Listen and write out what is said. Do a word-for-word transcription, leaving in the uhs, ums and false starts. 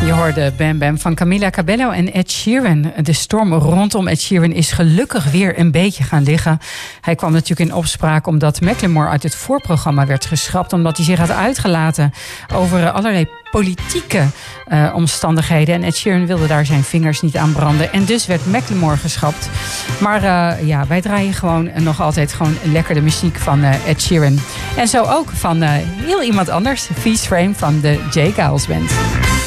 Je hoorde Bam Bam van Camila Cabello en Ed Sheeran. De storm rondom Ed Sheeran is gelukkig weer een beetje gaan liggen. Hij kwam natuurlijk in opspraak omdat Macklemore uit het voorprogramma werd geschrapt, omdat hij zich had uitgelaten over allerlei politieke uh, omstandigheden. En Ed Sheeran wilde daar zijn vingers niet aan branden. En dus werd Macklemore geschrapt. Maar uh, ja, wij draaien gewoon nog altijd gewoon lekker de muziek van uh, Ed Sheeran. En zo ook van uh, heel iemand anders. Vies Frame van de J. Giles Band.